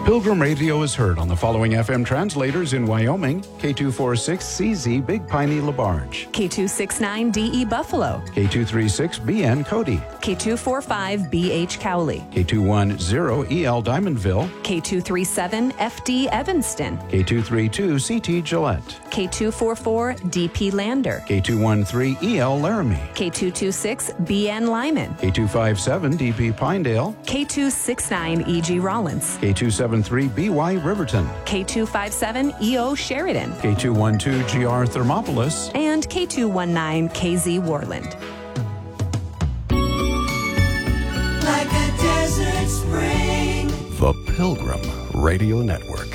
Pilgrim Radio is heard on the following FM translators in Wyoming: K246CZ Big Piney LaBarge, K269DE Buffalo, K236BN Cody, K245BH Cowley, K210EL Diamondville, K237FD Evanston, K232CT Gillette, K244DP Lander, K213EL Laramie, K226BN Lyman, K257DP Pinedale, K269EG Rollins, K273BY Riverton, K257EO Sheridan, K212GR Thermopolis, and K219KZ Warland. Like a desert spring. The Pilgrim Radio Network.